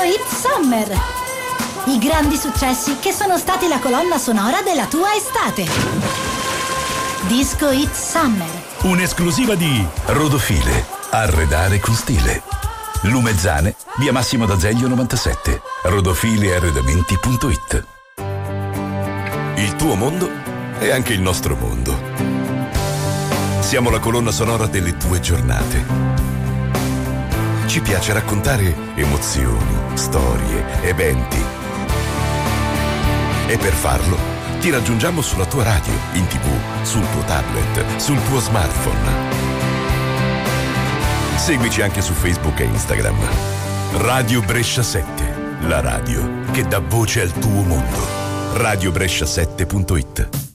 Hit Summer. I grandi successi che sono stati la colonna sonora della tua estate. Disco Hit Summer. Un'esclusiva di Rodofile. Arredare con stile. Lumezzane, via Massimo d'Azeglio 97. Rodofilearredamenti.it. Il tuo mondo è anche il nostro mondo. Siamo la colonna sonora delle tue giornate. Ci piace raccontare emozioni, storie, eventi. E per farlo ti raggiungiamo sulla tua radio, in TV, sul tuo tablet, sul tuo smartphone. Seguici anche su Facebook e Instagram. Radio Brescia 7, la radio che dà voce al tuo mondo. radiobrescia7.it.